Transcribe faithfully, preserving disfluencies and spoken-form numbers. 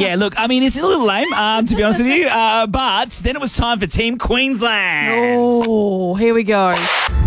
Yeah, look, I mean, it's a little lame, um, to be honest with you, uh, but then it was time for Team Queensland. Oh, here we go.